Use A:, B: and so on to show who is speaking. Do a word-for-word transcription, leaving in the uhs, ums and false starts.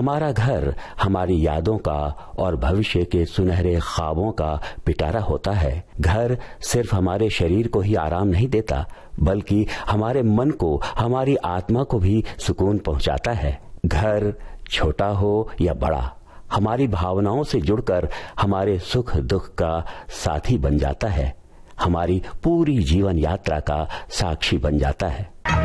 A: हमारा घर हमारी यादों का और भविष्य के सुनहरे ख्वाबों का पिटारा होता है। घर सिर्फ हमारे शरीर को ही आराम नहीं देता, बल्कि हमारे मन को, हमारी आत्मा को भी सुकून पहुंचाता है। घर छोटा हो या बड़ा, हमारी भावनाओं से जुड़कर हमारे सुख दुख का साथी बन जाता है, हमारी पूरी जीवन यात्रा का साक्षी बन जाता है।